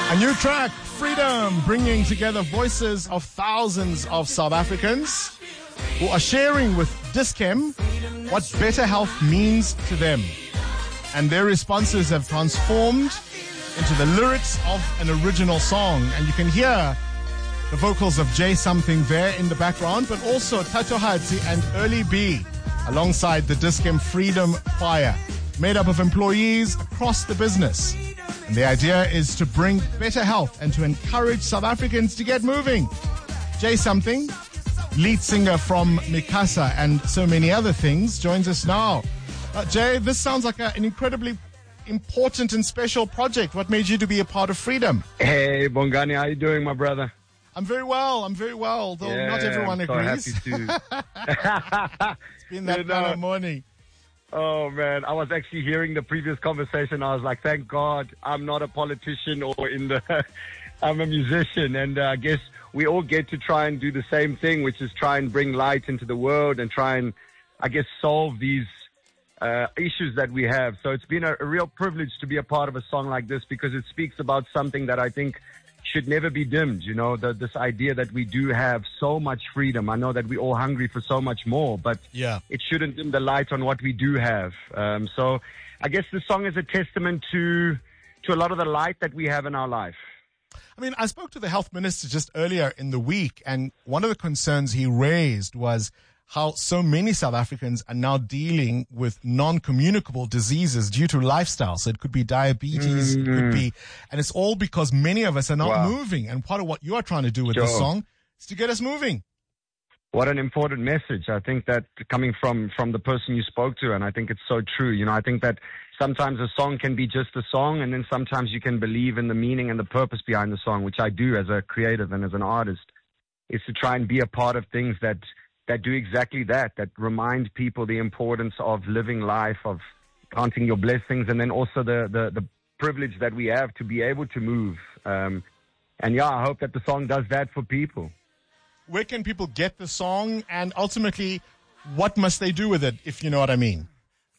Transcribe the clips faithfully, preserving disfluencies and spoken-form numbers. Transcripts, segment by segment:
A new track, Freedom, bringing together voices of thousands of South Africans who are sharing with Dis-Chem what better health means to them. And their responses have transformed into the lyrics of an original song. And you can hear the vocals of Jay Something there in the background, but also Tatohatsi and Early B alongside the Dis-Chem Freedom Choir, made up of employees across the business. And the idea is to bring better health and to encourage South Africans to get moving. Jay Something, lead singer from Mikasa and so many other things, joins us now. Uh, Jay, this sounds like a, an incredibly important and special project. What made you to be a part of Freedom? Hey, Bongani, how you doing, my brother? I'm very well. I'm very well, though yeah, not everyone I'm agrees. So happy too. It's been that you know, kind of morning. Oh, man, I was actually hearing the previous conversation. I was like, thank God I'm not a politician or in the... I'm a musician, and uh, I guess we all get to try and do the same thing, which is try and bring light into the world and try and, I guess, solve these uh, issues that we have. So it's been a, a real privilege to be a part of a song like this because it speaks about something that I think should never be dimmed, you know, the, this idea that we do have so much freedom. I know that we're all hungry for so much more, but yeah, it shouldn't dim the light on what we do have. Um, so I guess the song is a testament to to a lot of the light that we have in our life. I mean, I spoke to the health minister just earlier in the week, and one of the concerns he raised was how so many South Africans are now dealing with non-communicable diseases due to lifestyle. So it could be diabetes, mm-hmm. it could be, and it's all because many of us are not wow. moving. And part of what you are trying to do with sure. this song is to get us moving. What an important message. I think that coming from, from the person you spoke to, and I think it's so true. You know, I think that sometimes a song can be just a song, and then sometimes you can believe in the meaning and the purpose behind the song, which I do as a creative and as an artist, is to try and be a part of things that that do exactly that, that remind people the importance of living life, of counting your blessings, and then also the, the, the privilege that we have to be able to move. Um, and yeah, I hope that the song does that for people. Where can people get the song, and ultimately, what must they do with it, if you know what I mean?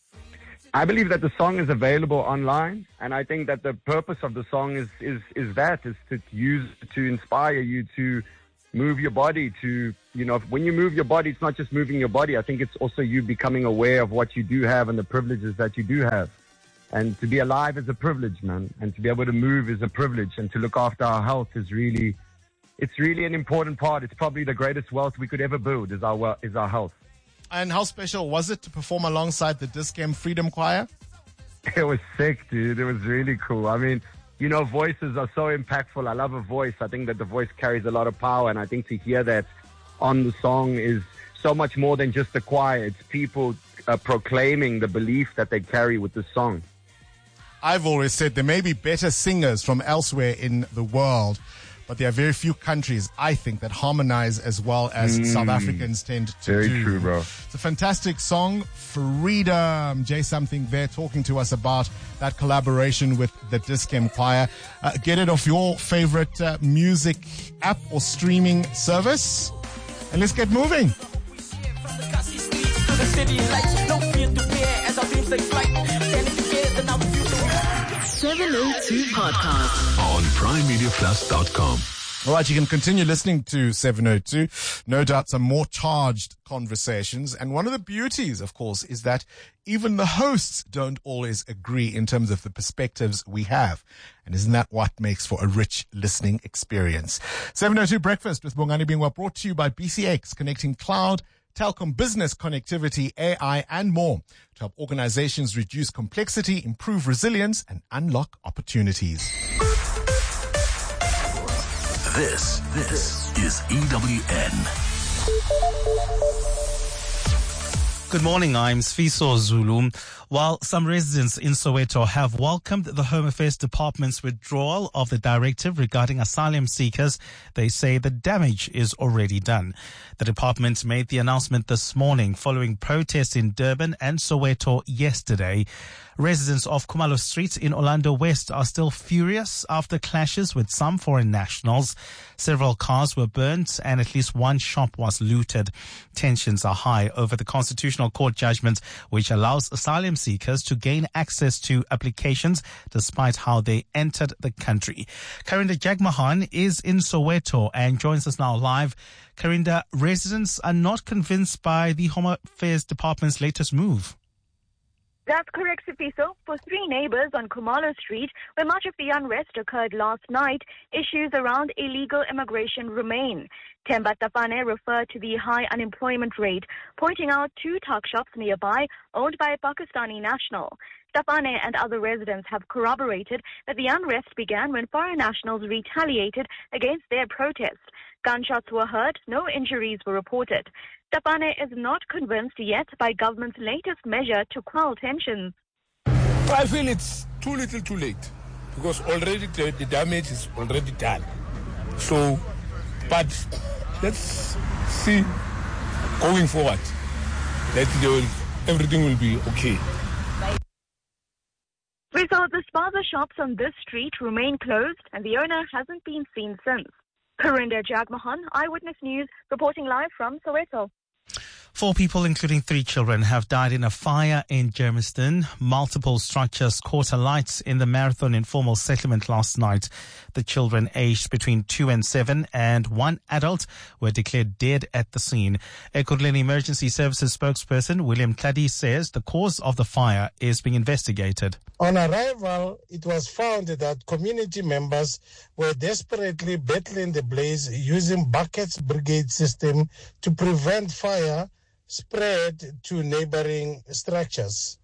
I believe that the song is available online, and I think that the purpose of the song is, is, is that, is to use, to inspire you to move your body, to, you know, when you move your body, it's not just moving your body. I think it's also you becoming aware of what you do have and the privileges that you do have. And to be alive is a privilege, man. And to be able to move is a privilege. And to look after our health is really, it's really an important part. It's probably the greatest wealth we could ever build is our, is our health. And how special was it to perform alongside the Dis-Chem Freedom Choir? It was sick, dude. It was really cool. I mean, you know, voices are so impactful. I love a voice. I think that the voice carries a lot of power. And I think to hear that on the song is so much more than just the choir. It's people uh, proclaiming the belief that they carry with the song. I've always said there may be better singers from elsewhere in the world, but there are very few countries, I think, that harmonize as well as mm, South Africans tend to very do. Very true, bro. It's a fantastic song, Freedom. Jay Something there talking to us about that collaboration with the Dis-Chem Choir. Uh, get it off your favorite uh, music app or streaming service, and let's get moving. seven oh two Podcast on prime media plus dot com. All right, you can continue listening to seven oh two. No doubt some more charged conversations. And one of the beauties, of course, is that even the hosts don't always agree in terms of the perspectives we have. And isn't that what makes for a rich listening experience? seven oh two Breakfast with Bongani Bingwa, brought to you by B C X, connecting cloud, telecom, business connectivity, A I, and more to help organizations reduce complexity, improve resilience, and unlock opportunities. This, this is E W N. Good morning, I'm Sfiso Zulu. While some residents in Soweto have welcomed the Home Affairs Department's withdrawal of the directive regarding asylum seekers, they say the damage is already done. The department made the announcement this morning following protests in Durban and Soweto yesterday. Residents of Khumalo Street in Orlando West are still furious after clashes with some foreign nationals. Several cars were burnt and at least one shop was looted. Tensions are high over the Constitutional Court judgment which allows asylum seekers to gain access to applications despite how they entered the country. Karinda Jagmohan is in Soweto and joins us now live. Karinda, residents are not convinced by the Home Affairs Department's latest move. That's correct, Sifiso. For three neighbours on Khumalo Street, where much of the unrest occurred last night, issues around illegal immigration remain. Themba Tapane referred to the high unemployment rate, pointing out two tuck shops nearby owned by a Pakistani national. Tapane and other residents have corroborated that the unrest began when foreign nationals retaliated against their protest. Gunshots were heard, no injuries were reported. Tapane is not convinced yet by government's latest measure to quell tensions. I feel it's too little too late because already the, the damage is already done. So, but let's see going forward that will, everything will be okay. We saw the spaza shops on this street remain closed and the owner hasn't been seen since. Karinda Jagmohan, Eyewitness News, reporting live from Soweto. Four people, including three children, have died in a fire in Germiston. Multiple structures caught alight in the Marathon informal settlement last night. The children, aged between two and seven, and one adult, were declared dead at the scene. Ekurhuleni Emergency Services spokesperson William Tladi says the cause of the fire is being investigated. On arrival, it was found that community members were desperately battling the blaze using buckets brigade system to prevent fire spread to neighboring structures.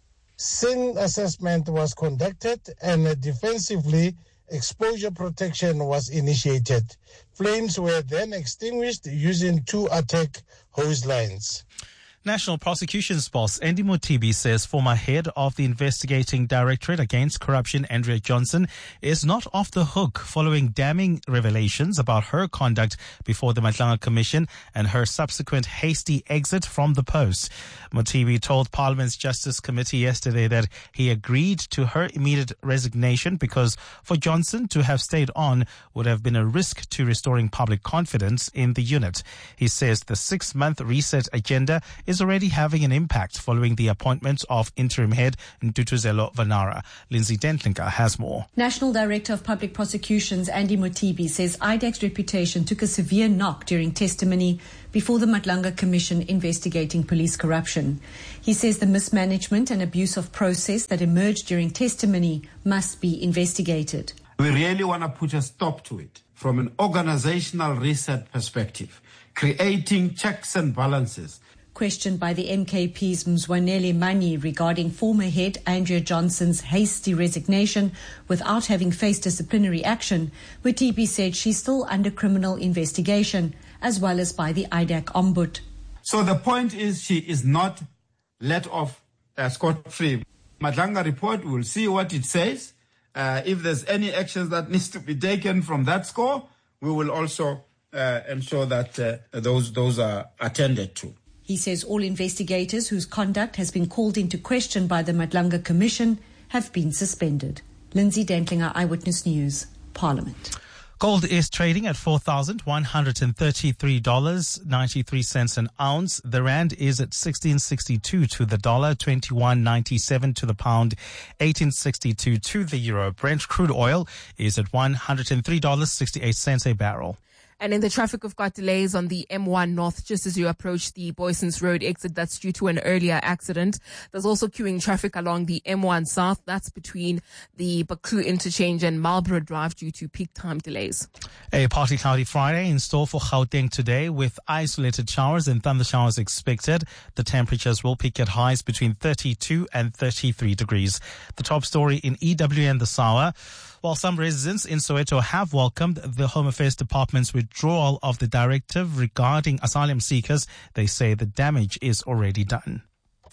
Scene assessment was conducted and defensively exposure protection was initiated. Flames were then extinguished using two attack hose lines. National Prosecutions boss Andy Mothibi says former head of the investigating Directorate Against Corruption, Andrea Johnson, is not off the hook following damning revelations about her conduct before the Madlanga Commission and her subsequent hasty exit from the post. Mothibi told Parliament's Justice Committee yesterday that he agreed to her immediate resignation because for Johnson to have stayed on would have been a risk to restoring public confidence in the unit. He says the six-month reset agenda is already having an impact following the appointment of interim head Ntutuzelo Vanara. Lindsay Dentlinker has more. National Director of Public Prosecutions Andy Mothibi says I D A C's reputation took a severe knock during testimony before the Madlanga Commission investigating police corruption. He says the mismanagement and abuse of process that emerged during testimony must be investigated. We really want to put a stop to it from an organizational reset perspective, creating checks and balances. Questioned by the M K P's Mzwanele Mani regarding former head Andrea Johnson's hasty resignation without having faced disciplinary action, Mothibi said she's still under criminal investigation, as well as by the I D A C Ombud. So the point is she is not let off uh, scot-free. Madlanga report, we'll see what it says. Uh, if there's any actions that needs to be taken from that score, we will also uh, ensure that uh, those those are attended to. He says all investigators whose conduct has been called into question by the Madlanga Commission have been suspended. Lindsay Dentlinger, Eyewitness News, Parliament. Gold is trading at four thousand one hundred thirty-three dollars and ninety-three cents an ounce. The rand is at sixteen sixty-two to the dollar, twenty-one ninety-seven to the pound, eighteen sixty-two to the euro. Brent crude oil is at one hundred three dollars and sixty-eight cents a barrel. And in the traffic, we've got delays on the M one North just as you approach the Boysons Road exit. That's due to an earlier accident. There's also queuing traffic along the M one South. That's between the Baku interchange and Marlborough Drive due to peak time delays. A partly cloudy Friday in store for Gauteng today with isolated showers and thunder showers expected. The temperatures will peak at highs between thirty-two and thirty-three degrees. The top story in E W N this hour. While some residents in Soweto have welcomed the Home Affairs Department's withdrawal of the directive regarding asylum seekers, they say the damage is already done.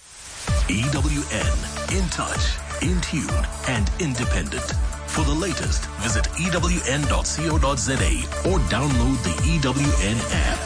E W N, in touch, in tune, and independent. For the latest, visit E W N dot co dot za or download the E W N app.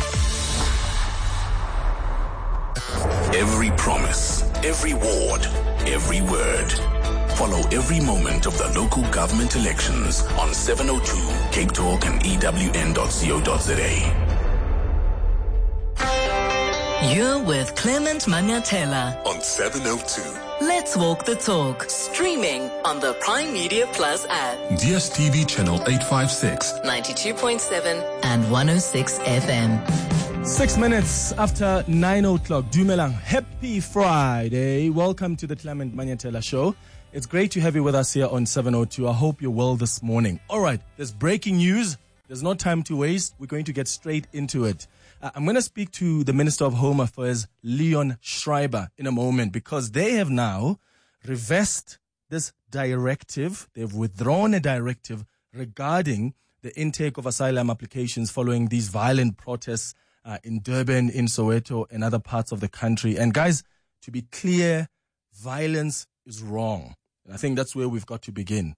Every promise, every ward, every word. Follow every moment of the local government elections on seven oh two Cape Talk and E W N dot co dot za. You're with Clement Manyatela on seven oh two. Let's walk the talk. Streaming on the Prime Media Plus app. D S T V channel eight fifty-six. ninety-two point seven and one oh six F M. Six minutes after nine o'clock. Dumelang. Happy Friday. Welcome to the Clement Manyatela Show. It's great to have you with us here on seven oh two. I hope you're well this morning. All right, there's breaking news. There's no time to waste. We're going to get straight into it. Uh, I'm going to speak to the Minister of Home Affairs, Leon Schreiber, in a moment, because they have now reversed this directive. They've withdrawn a directive regarding the intake of asylum applications following these violent protests uh, in Durban, in Soweto, and other parts of the country. And guys, to be clear, violence is wrong. And I think that's where we've got to begin.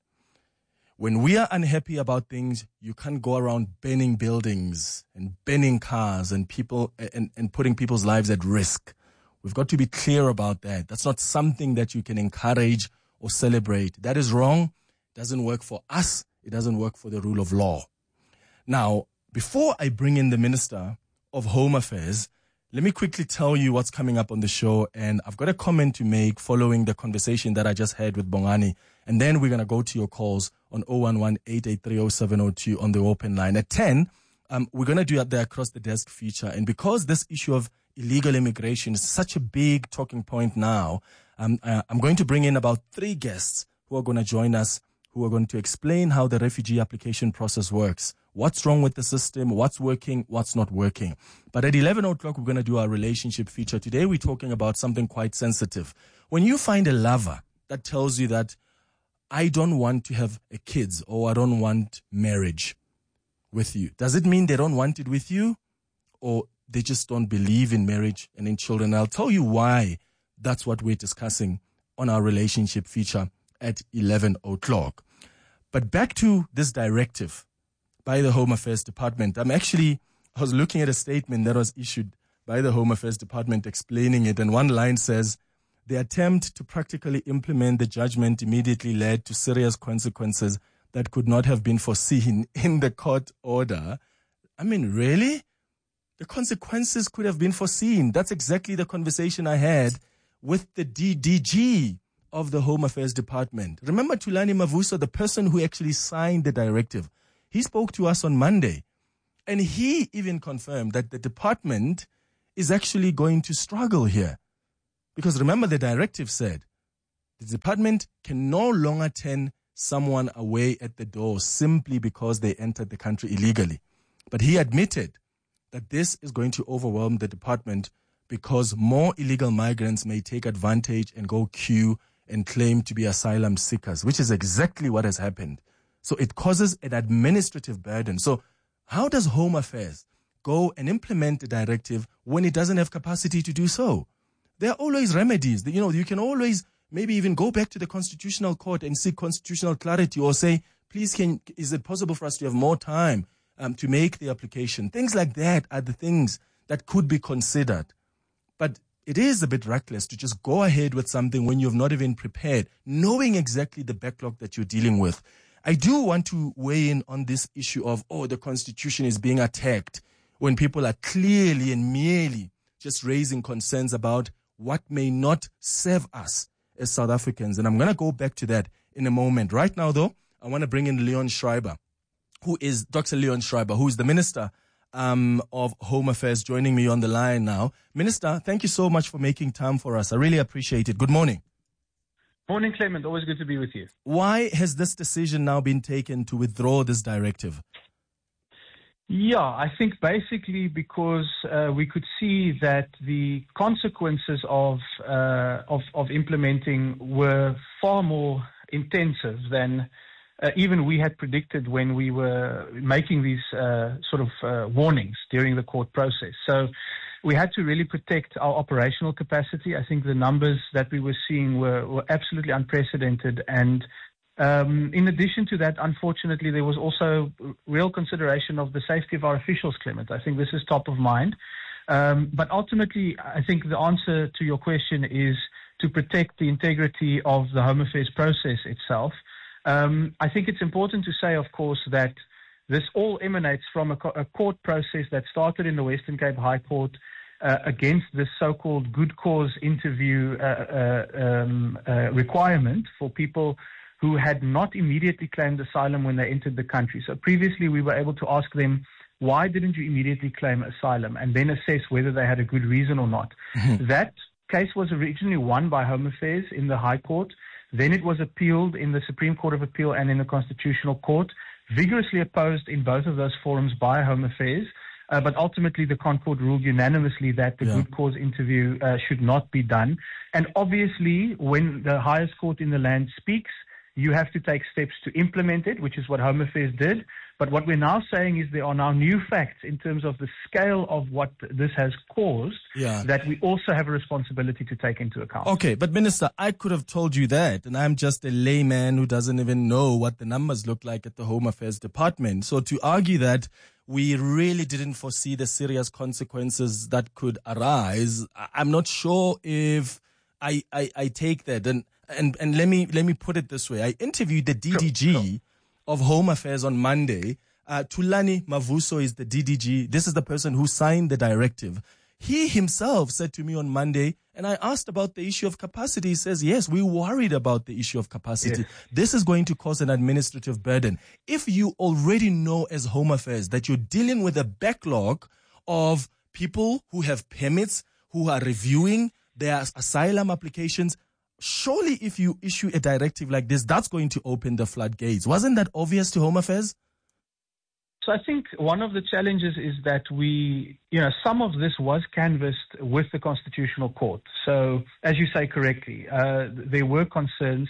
When we are unhappy about things, you can't go around burning buildings and burning cars and people and, and putting people's lives at risk. We've got to be clear about that. That's not something that you can encourage or celebrate. That is wrong. It doesn't work for us. It doesn't work for the rule of law. Now, before I bring in the Minister of Home Affairs, let me quickly tell you what's coming up on the show. And I've got a comment to make following the conversation that I just had with Bongani. And then we're going to go to your calls on oh one one, eight eight three, oh seven oh two on the open line. At ten, um, we're going to do the Across the Desk feature. And because this issue of illegal immigration is such a big talking point now, um, uh, I'm going to bring in about three guests who are going to join us, who are going to explain how the refugee application process works. What's wrong with the system? What's working? What's not working? But at eleven o'clock, we're going to do our relationship feature. Today, we're talking about something quite sensitive. When you find a lover that tells you that I don't want to have a kids or I don't want marriage with you, does it mean they don't want it with you or they just don't believe in marriage and in children? I'll tell you why that's what we're discussing on our relationship feature at eleven o'clock. But back to this directive by the Home Affairs Department. I'm actually, I was looking at a statement that was issued by the Home Affairs Department explaining it. And one line says, the attempt to practically implement the judgment immediately led to serious consequences that could not have been foreseen in the court order. I mean, really? The consequences could have been foreseen. That's exactly the conversation I had with the D D G of the Home Affairs Department. Remember Thulani Mavuso, the person who actually signed the directive? He spoke to us on Monday, and he even confirmed that the department is actually going to struggle here. Because remember, the directive said the department can no longer turn someone away at the door simply because they entered the country illegally. But he admitted that this is going to overwhelm the department because more illegal migrants may take advantage and go queue and claim to be asylum seekers, which is exactly what has happened. So it causes an administrative burden. So how does Home Affairs go and implement the directive when it doesn't have capacity to do so? There are always remedies. You know, you can always maybe even go back to the Constitutional Court and seek constitutional clarity or say, please, can is it possible for us to have more time um, to make the application? Things like that are the things that could be considered. But it is a bit reckless to just go ahead with something when you've not even prepared, knowing exactly the backlog that you're dealing with. I do want to weigh in on this issue of, oh, the Constitution is being attacked when people are clearly and merely just raising concerns about what may not serve us as South Africans. And I'm going to go back to that in a moment. Right now, though, I want to bring in Leon Schreiber, who is Doctor Leon Schreiber, who is the Minister um, of Home Affairs, joining me on the line now. Minister, thank you so much for making time for us. I really appreciate it. Good morning. Morning, Clement. Always good to be with you. Why has this decision now been taken to withdraw this directive? Yeah, I think basically because uh, we could see that the consequences of, uh, of of implementing were far more intensive than uh, even we had predicted when we were making these uh, sort of uh, warnings during the court process. So we had to really protect our operational capacity. I think the numbers that we were seeing were, were absolutely unprecedented. And um, in addition to that, unfortunately, there was also real consideration of the safety of our officials, Clement. I think this is top of mind. Um, but ultimately, I think the answer to your question is to protect the integrity of the Home Affairs process itself. Um, I think it's important to say, of course, that this all emanates from a, co- a court process that started in the Western Cape High Court, uh, against this so-called good cause interview uh, uh, um, uh, requirement for people who had not immediately claimed asylum when they entered the country. So previously we were able to ask them, why didn't you immediately claim asylum, and then assess whether they had a good reason or not. Mm-hmm. That case was originally won by Home Affairs in the High Court. Then it was appealed in the Supreme Court of Appeal and in the Constitutional Court, vigorously opposed in both of those forums by Home Affairs. Uh, but ultimately, the Concord ruled unanimously that the yeah. good cause interview uh, should not be done. And obviously, when the highest court in the land speaks, you have to take steps to implement it, which is what Home Affairs did. But what we're now saying is there are now new facts in terms of the scale of what this has caused yeah. that we also have a responsibility to take into account. Okay, but Minister, I could have told you that, and I'm just a layman who doesn't even know what the numbers look like at the Home Affairs Department. So to argue that we really didn't foresee the serious consequences that could arise, I'm not sure if I, I, I take that. And, and, and let me, let me put it this way. I interviewed the D D G sure, sure. of Home Affairs on Monday. Uh, Thulani Mavuso is the D D G. This is the person who signed the directive. He himself said to me on Monday, and I asked about the issue of capacity. He says, yes, we're worried about the issue of capacity. Yes. This is going to cause an administrative burden. If you already know as Home Affairs that you're dealing with a backlog of people who have permits, who are reviewing their asylum applications, surely if you issue a directive like this, that's going to open the floodgates. Wasn't that obvious to Home Affairs? So I think one of the challenges is that we, you know, some of this was canvassed with the Constitutional Court. So as you say correctly, uh, there were concerns.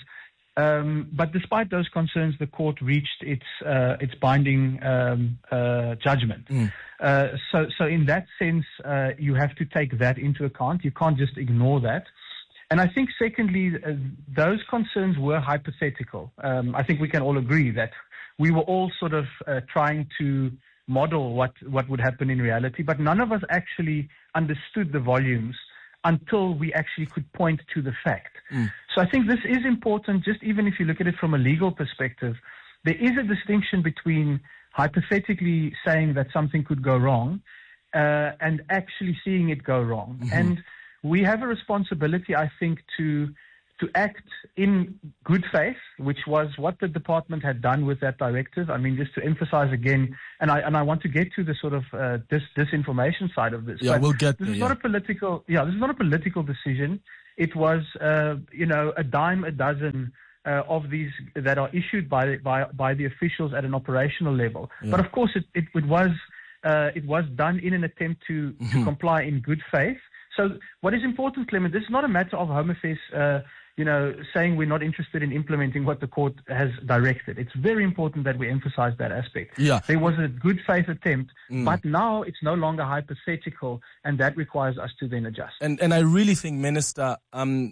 Um, but despite those concerns, the court reached its uh, its binding um, uh, judgment. Mm. Uh, so, so in that sense, uh, you have to take that into account. You can't just ignore that. And I think, secondly, uh, those concerns were hypothetical. Um, I think we can all agree that we were all sort of uh, trying to model what, what would happen in reality, but none of us actually understood the volumes until we actually could point to the fact. Mm. So I think this is important, just even if you look at it from a legal perspective. There is a distinction between hypothetically saying that something could go wrong uh, and actually seeing it go wrong. Mm-hmm. And we have a responsibility, I think, to to act in good faith, which was what the department had done with that directive. I mean, just to emphasize again, and I and I want to get to the sort of uh, dis, disinformation side of this. Yeah, but we'll get this there, is yeah. not a political. Yeah, this is not a political decision. It was, uh, you know, a dime a dozen uh, of these that are issued by by by the officials at an operational level. Yeah. But of course, it it, it was uh, it was done in an attempt to mm-hmm. to comply in good faith. So what is important, Clement, this is not a matter of Home Affairs, uh, you know, saying we're not interested in implementing what the court has directed. It's very important that we emphasize that aspect. Yeah. There was a good faith attempt, mm. but now it's no longer hypothetical, and that requires us to then adjust. And and I really think, Minister, um,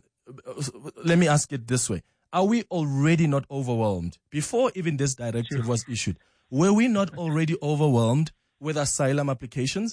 let me ask it this way. Are we already not overwhelmed? Before even this directive sure. was issued, were we not already overwhelmed with asylum applications?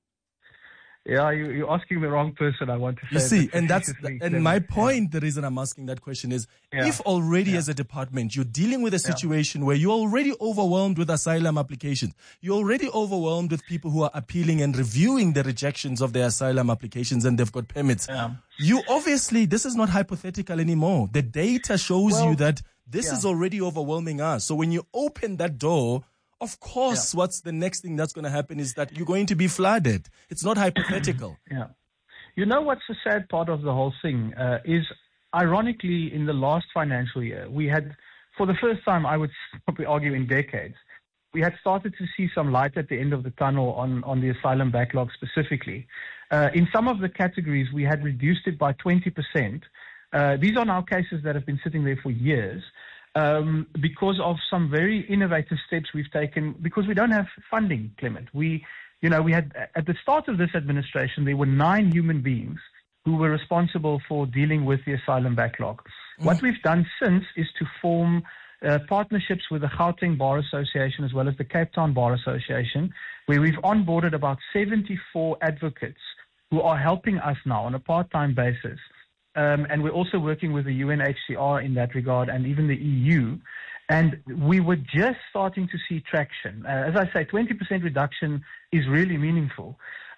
Yeah, you, you're asking the wrong person, I want to say. You see, and that's, and my point, the reason I'm asking that question is, yeah. if already yeah. as a department, you're dealing with a situation yeah. where you're already overwhelmed with asylum applications, you're already overwhelmed with people who are appealing and reviewing the rejections of their asylum applications and they've got permits. Yeah. You obviously, this is not hypothetical anymore. The data shows well, you that this yeah. is already overwhelming us. So when you open that door, of course, yeah. what's the next thing that's going to happen is that you're going to be flooded. It's not hypothetical. Yeah. You know what's the sad part of the whole thing uh, is, ironically, in the last financial year, we had, for the first time, I would probably argue in decades, we had started to see some light at the end of the tunnel on, on the asylum backlog specifically. Uh, in some of the categories, we had reduced it by twenty percent. Uh, these are now cases that have been sitting there for years. Um, because of some very innovative steps we've taken, because we don't have funding, Clement. We, you know, we had, at the start of this administration, there were nine human beings who were responsible for dealing with the asylum backlog. Mm. What we've done since is to form uh, partnerships with the Gauteng Bar Association as well as the Cape Town Bar Association, where we've onboarded about seventy-four advocates who are helping us now on a part-time basis. Um, and we're also working with the U N H C R in that regard and even the E U. And we were just starting to see traction. Uh, as I say, twenty percent reduction is really meaningful.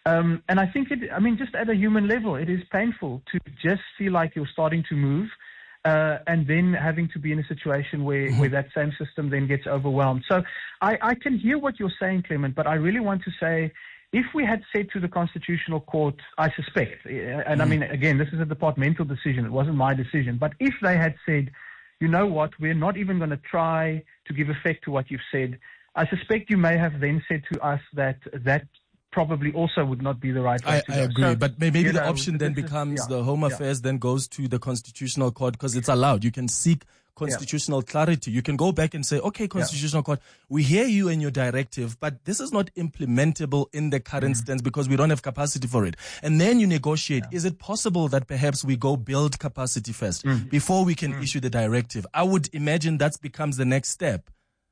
Um, and I think, it, I mean, just at a human level, it is painful to just feel like you're starting to move uh, and then having to be in a situation where, mm-hmm. where that same system then gets overwhelmed. So I, I can hear what you're saying, Clement, but I really want to say, if we had said to the Constitutional Court, I suspect, and mm-hmm. I mean, again, this is a departmental decision, it wasn't my decision, but if they had said, you know what, we're not even going to try to give effect to what you've said, I suspect you may have then said to us that that probably also would not be the right way I, to I go. agree, So, but maybe the know, option then becomes is, yeah, the Home yeah. Affairs then goes to the Constitutional Court because it's allowed. You can seek constitutional yeah. clarity. You can go back and say, okay, Constitutional yeah. Court, we hear you and your directive, but this is not implementable in the current mm. stance because we don't have capacity for it. And then you negotiate. Yeah. Is it possible that perhaps we go build capacity first mm. before we can mm. issue the directive? I would imagine that becomes the next step.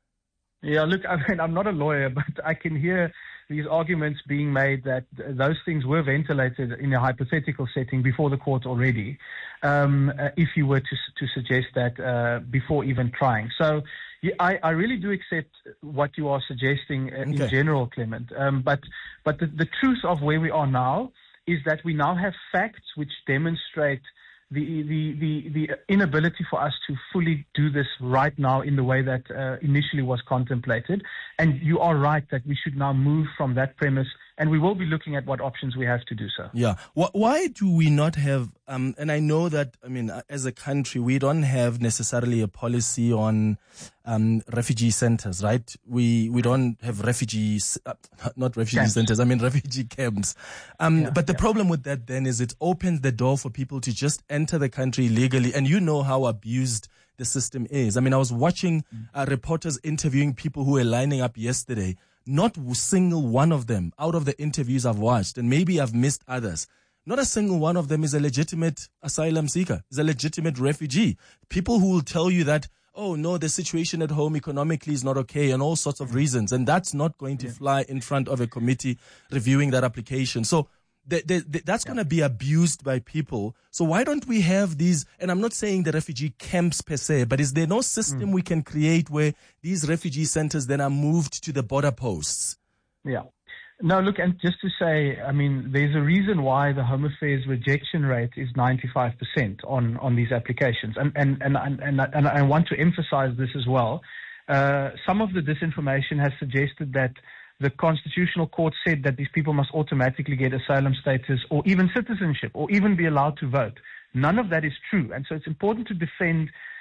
Yeah, look, I mean, I'm not a lawyer, but I can hear these arguments being made that those things were ventilated in a hypothetical setting before the court already, um, uh, if you were to to suggest that uh, before even trying. So yeah, I, I really do accept what you are suggesting uh, in Okay. general, Clement. Um, but but the, the truth of where we are now is that we now have facts which demonstrate The, the, the, the inability for us to fully do this right now in the way that uh, initially was contemplated. And you are right that we should now move from that premise, and we will be looking at what options we have to do so. Yeah. Wh- Why do we not have, um, and I know that, I mean, as a country, we don't have necessarily a policy on um, refugee centers, right? We we don't have refugees, uh, not refugee Camps. centers, I mean refugee camps. Um, Yeah, but the yeah. problem with that then is it opens the door for people to just enter the country illegally, and you know how abused the system is. I mean, I was watching uh, reporters interviewing people who were lining up yesterday. Not a single one of them, out of the interviews I've watched, and maybe I've missed others, not a single one of them is a legitimate asylum seeker, is a legitimate refugee. People who will tell you that, oh no, the situation at home economically is not okay and all sorts of reasons, and that's not going to fly in front of a committee reviewing that application. So the, the, the, that's going to be abused by people. So why don't we have these, and I'm not saying the refugee camps per se, but is there no system mm. we can create where these refugee centers then are moved to the border posts? Yeah. No, look, and just to say, I mean, there's a reason why the Home Affairs rejection rate is ninety-five percent on, on these applications. And, and, and, and, and, and I want to emphasize this as well. Uh, some of the disinformation has suggested that the Constitutional Court said that these people must automatically get asylum status or even citizenship or even be allowed to vote. None of that is true. And so it's important to defend